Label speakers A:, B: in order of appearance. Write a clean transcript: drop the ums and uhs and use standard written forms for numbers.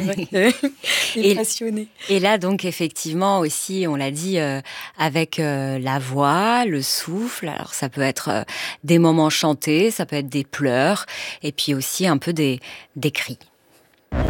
A: vrai que il est
B: Et,
A: passionné.
B: et là, donc, effectivement, aussi, on l'a dit, avec la voix, le souffle. Alors, ça peut être des moments chantés, ça peut être des pleurs, et puis aussi un peu des cris.